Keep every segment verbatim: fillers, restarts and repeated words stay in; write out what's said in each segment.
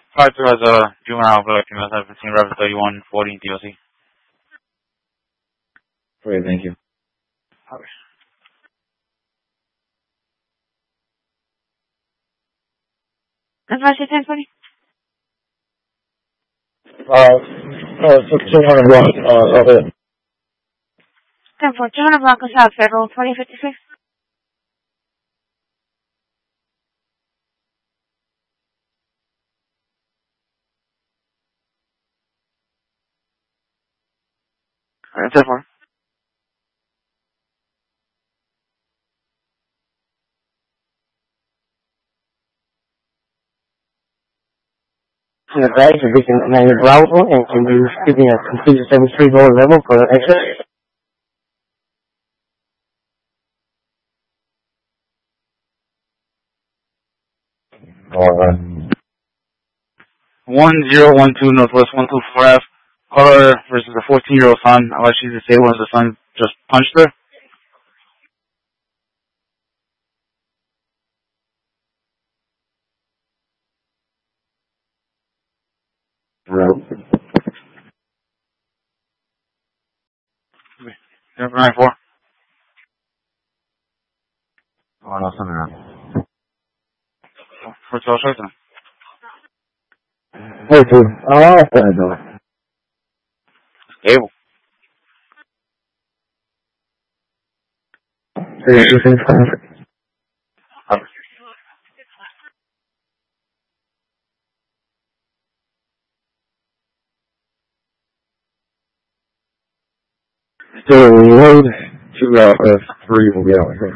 Five two has a juvenile black female fifteen Rapid thirty-one forty D L C. Great, thank you. Okay. That's what she said, buddy? Uh, uh, two hundred block, uh, of it. ten four, two hundred block of South Federal, twenty fifty-six. Alright, ten four. The advice is we can manage routing and can you give me a complete seventy-three dollar level for exit? Alright. One zero one two Northwest one two four F. Caller versus a fourteen year old son. Unless she's disabled and the son just punched her. Right. Seven nine four. Oh, no, something else. For twelve shots. Hey, dude. Oh, what can I do? Stable. Hey, you think it's So, load two out of three will be out here.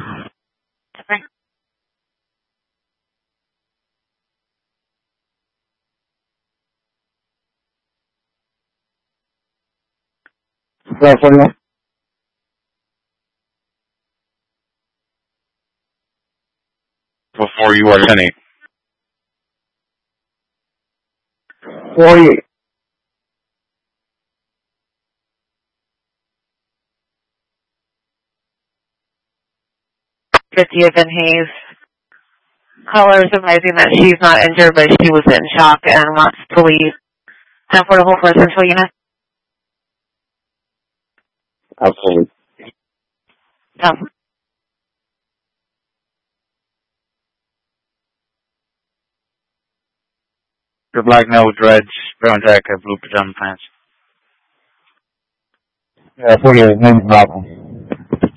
Well, for now. Before you are ten eight. forty-eight. fiftieth and Hayes. Caller is advising that she's not injured, but she was in shock and wants to leave. ten four to hold for a central unit. Absolutely. Um, Your black nail dreads, brown jacket, blue pajama pants. Yeah, forty-eight, no problem.